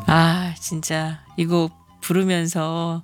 아 진짜 이거 부르면서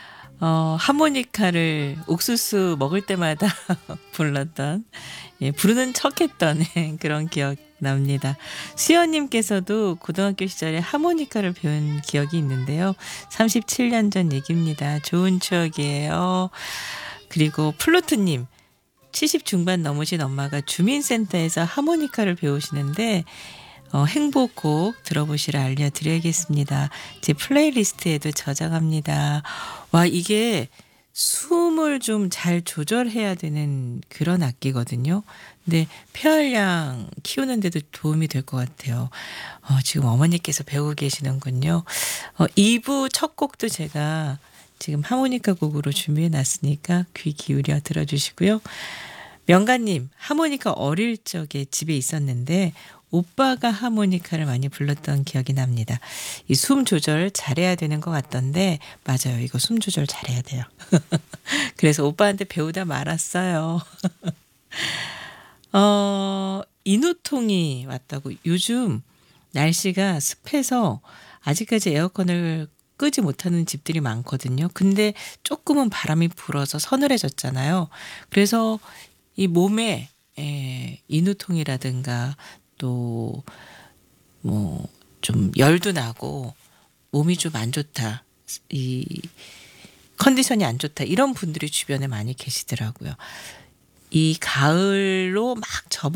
하모니카를 옥수수 먹을 때마다 불렀던 부르는 척했던 그런 기억 납니다. 수연님께서도 고등학교 시절에 하모니카를 배운 기억이 있는데요. 37년 전 얘기입니다. 좋은 추억이에요. 그리고 플루트님 70 중반 넘으신 엄마가 주민센터에서 하모니카를 배우시는데 행복곡 들어보시라 알려드려야겠습니다. 제 플레이리스트에도 저장합니다. 와, 이게 숨을 좀 잘 조절해야 되는 그런 악기거든요. 근데 폐활량 키우는데도 도움이 될 것 같아요. 지금 어머니께서 배우고 계시는군요. 2부 첫 곡도 제가 지금 하모니카 곡으로 준비해 놨으니까 귀 기울여 들어주시고요. 명가님, 하모니카 어릴 적에 집에 있었는데 오빠가 하모니카를 많이 불렀던 기억이 납니다. 이 숨 조절 잘해야 되는 것 같던데 맞아요. 이거 숨 조절 잘해야 돼요. 그래서 오빠한테 배우다 말았어요. 인후통이 왔다고. 요즘 날씨가 습해서 아직까지 에어컨을 끄지 못하는 집들이 많거든요. 근데 조금은 바람이 불어서 서늘해졌잖아요. 그래서 이 몸에 인후통이라든가 또 뭐 좀 열도 나고 몸이 좀 안 좋다. 이 컨디션이 안 좋다. 이런 분들이 주변에 많이 계시더라고요. 이 가을로 막 접어